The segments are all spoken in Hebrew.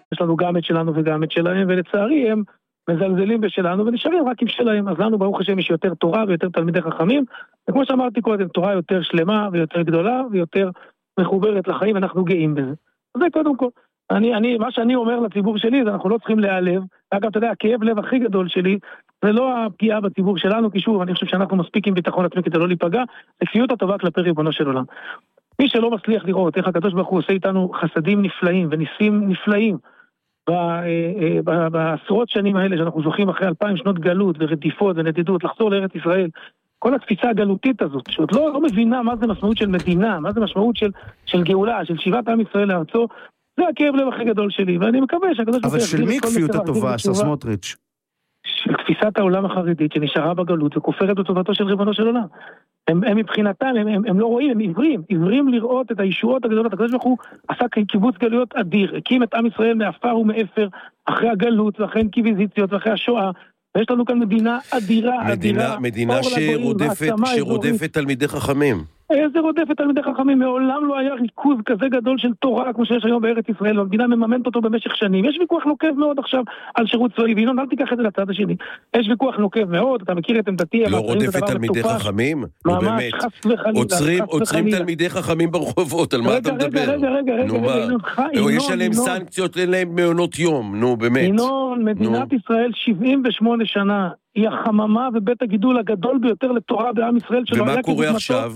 יש לנו גם את שלנו וגם את שלהם, ולצערי הם מזלזלים בשלנו ונשארים רק עם שלהם. אז לנו ברוך השם יש יותר תורה ויותר תלמידי חכמים, וכמו שאמרתי קודם, תורה יותר שלמה ויותר גדולה ויותר מחוברת לחיים, אנחנו גאים בזה. אז זה קודם כל. מה שאני אומר לציבור שלי, זה אנחנו לא צריכים להיעלב. אגב, אתה יודע, הכאב לב הכי גדול שלי, זה לא הפגיעה בציבור שלנו, כי שוב, אני חושב שאנחנו מספיק עם ביטחון עצמי כדי לא להיפגע, זה כפיות הטובה כלפי ריבונו של עולם. מי שלא מצליח לראות איך הקדוש ברוך הוא עושה איתנו חסדים נפלאים וניסים נפלאים, בעשרות שנים האלה שאנחנו זוכים אחרי 2000 שנות גלות ורדיפות ונדידות לחזור לארץ ישראל, כל התפיסה הגלותית הזאת, שעוד לא מבינה מה זה משמעות של מדינה, מה זה משמעות של גאולה, של שיבת עם ישראל לארצו, זה הכאב לב הכי גדול שלי, ואני מקווה שהקדוש ברוך הוא... אבל של מי כפיות הטובה, השר סמוטריץ'? של תפיסת העולם החרדית שנשארה בגלות וכופרת בטובתו של ריבונו של עולם. הם מבחינתם, הם לא רואים, הם עיוורים לראות את הישועות הגדולות. הקדוש ברוך הוא עשה קיבוץ גלויות אדיר, הקים את עם ישראל מאפר ומאפר, אחרי הגלות ואחרי אינקוויזיציות ואחרי השואה, ויש לנו כאן מדינה אדירה, מדינה שרודפת תלמידי חכמים. איזה רודפת תלמידי חכמים? מעולם לא היה ריכוז כזה גדול של תורה כמו שיש היום בארץ ישראל, והמדינה מממנת אותו במשך שנים. יש ויכוח נוקב מאוד עכשיו על שירות צבאי, וינון, אל תיקח את זה לצד השני. יש ויכוח נוקב מאוד, אתה מכיר את עמדתי. לא רודפת תלמידי חכמים? ממש, חס וחלילה. עוצרים תלמידי חכמים ברחובות, על מה אתה מדבר? רגע, יש עליהם סנקציות, אין להם מעונות יום, נו באמת. ינון, מדינת ישראל 78 שנה. היא החממה ובית הגידול הגדול ביותר לתורה בעם ישראל שלא היה... ומה קורה עכשיו?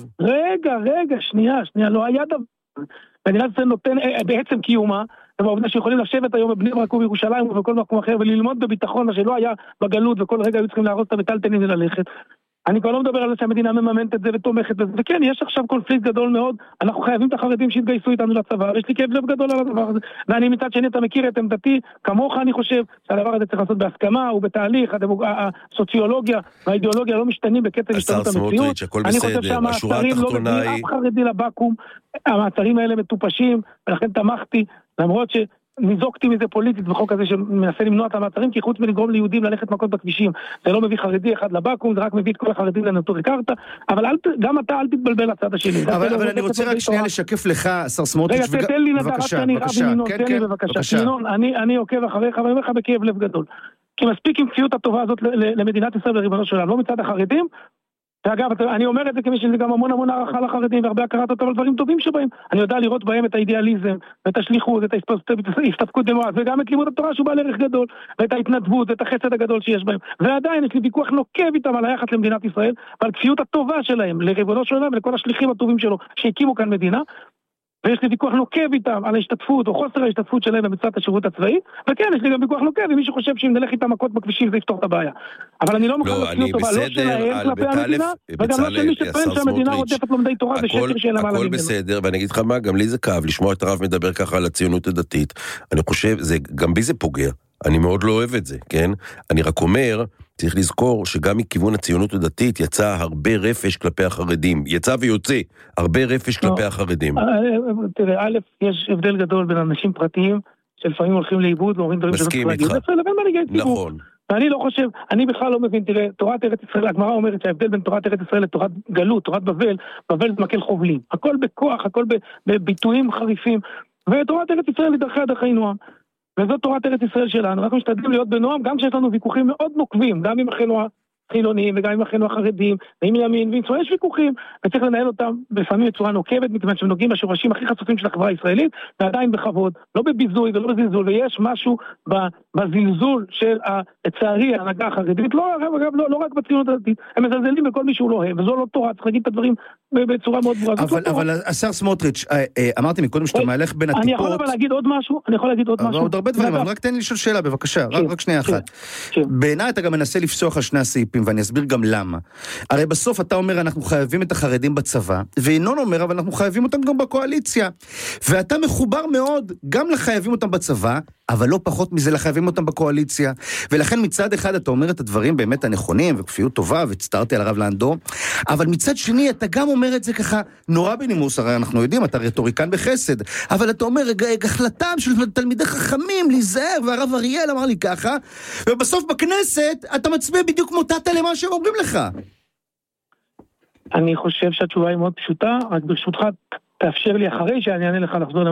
רגע, שנייה, לא היה דבר. מדינת ישראל נותן בעצם קיומה, ובעובדה שיכולים לשבת היום בבני ברק ובירושלים ובכל מקום אחר, וללמוד בביטחון, מה שלא היה בגלות, וכל רגע היו צריכים להרוס את המטלטלין וללכת. אני כבר לא מדבר על זה שהמדינה מממנת את זה ותומכת בזה, וכן, יש עכשיו קונפליקט גדול מאוד, אנחנו חייבים את החרדים שהתגייסו איתנו לצבא, ויש לי כאב לב גדול על הדבר הזה, ואני מצד שני, אתה מכיר את עמדתי, כמוך אני חושב שהדבר הזה צריך לעשות בהסכמה ובתהליך, הסוציולוגיה והאידיאולוגיה לא משתנים בקצב השתנות המציאות, אני חושב שהמעצרים לא מביאים אף חרדי לבקום, המעצרים האלה מטופשים, ולכן תמכתי, למרות ניזוקתי מזה פוליטית בחוק הזה שמנסה למנוע את המעצרים, כי חוץ מלגרום ליהודים ללכת מכות בכבישים, זה לא מביא חרדי אחד לבקום, זה רק מביא את כל החרדים לנטורי קרתא, אבל גם אתה אל תתבלבל לצד השני. אבל אני רוצה רק שנייה לשקף לך, שר סמוטריץ', רגע, תן לי לדעת שאני רב עם ינון, תן לי בבקשה. ינון, אני עוקב אחריך, ואני אומר לך בכאב לב גדול. כי מספיק עם כפיות הטובה הזאת למדינת ישראל וריבונו של עולם, לא מצד החרדים, ואגב, אני אומר את זה כמי שזה גם המון הערכה לחרדים והרבה הכרת אותם על דברים טובים שבהם. אני יודע לראות בהם את האידיאליזם, ואת השליחות, את ההסתפקות במועד, וגם את לימוד התורה שהוא בעל ערך גדול, ואת ההתנדבות, ואת החסד הגדול שיש בהם. ועדיין יש לי ויכוח נוקב איתם על היחס למדינת ישראל, ועל כפיות הטובה שלהם, לריבונו של עולם ולכל השליחים הטובים שלו שהקימו כאן מדינה. ויש לי ויכוח נוקב איתם על ההשתתפות או חוסר ההשתתפות שלהם במצוות השירות הצבאי, וכן, יש לי גם ויכוח נוקב עם מי שחושב שאם נלך איתם מכות בכבישים זה יפתור את הבעיה. אבל אני לא מוכן להכיר טובה, לא שלהם כלפי המדינה, וגם לא של מי שטוען שהמדינה רודפת לומדי תורה ושקר שאין למעלה ממנו. הכל בסדר, ואני אגיד לך מה, גם לי זה כאב לשמוע את הרב מדבר ככה על הציונות הדתית. אני חושב, גם בי זה פוגע. אני מאוד לא אוהב את זה, כן? אני רק אומר, צריך לזכור שגם מכיוון הציונות הדתית יצא הרבה רפש כלפי החרדים. יצא ויוצא הרבה רפש כלפי החרדים. תראה, א', יש הבדל גדול בין אנשים פרטיים, שלפעמים הולכים לאיבוד ואומרים דברים מסכים איתך. נכון. ואני לא חושב, אני בכלל לא מבין, תראה, תורת ארץ ישראל, הגמרא אומרת שההבדל בין תורת ארץ ישראל לתורת גלות, תורת בבל, בבל זה מקל חובלים. הכל בכוח, הכל בביטויים חריפים, ותורת ארץ ישראל היא דרכי נועם. וזאת תורת ארץ ישראל שלנו, אנחנו משתדלים להיות בנועם, גם כשיש לנו ויכוחים מאוד נוקבים, גם עם אחינו החילונים, וגם עם אחינו החרדים, ועם ימין, ועם שמאל, יש ויכוחים, וצריך לנהל אותם בפעמים בצורה נוקבת, מכיוון שהם נוגעים בשורשים הכי חשופים של החברה הישראלית, ועדיין בכבוד, לא בביזוי ולא בזלזול, ויש משהו בזלזול של, לצערי, ההנהגה החרדית, לא רק בציונות הדתית, הם מזלזלים בכל מי שהוא לא אוהב, וזו לא תורה, צריך להגיד את הדברים בצורה מאוד ברורה. אבל השר סמוטריץ', אמרתי מקודם שאתה מהלך בין הטיפות. אני יכול אבל להגיד עוד משהו, עוד הרבה דברים, אבל רק תן לי לשאול שאלה, בבקשה, רק שנייה אחת. בעיניי אתה גם מנסה לפסוח על שני הסעיפים, ואני אסביר גם למה. הרי בסוף אתה אומר, אנחנו חייבים את החרדים בצבא, וינון אומר, אבל אנחנו חייבים אותם גם בקואליציה. ואתה מחובר מאוד, גם לחייבים אותם בצבא, אבל לא פחות מזה לחייבים אותם בקואליציה. ולכן מצד אחד אתה אומר את הדברים באמת הנכונים, וכפיות טובה, והצטרתי על הרב לנדו, אבל מצד שני אתה גם אומר את זה ככה, נורא בנימוס, הרי אנחנו יודעים, אתה רטוריקן בחסד, אבל אתה אומר, החלטם של תלמידי חכמים, להיזהר, והרב אריאל אמר לי ככה, ובסוף בכנסת אתה מצביע בדיוק מוטטה למה שהם אומרים לך. אני חושב שהתשובה היא מאוד פשוטה, רק ברשותך תאפשר לי אחרי שאני אענה לך לחזור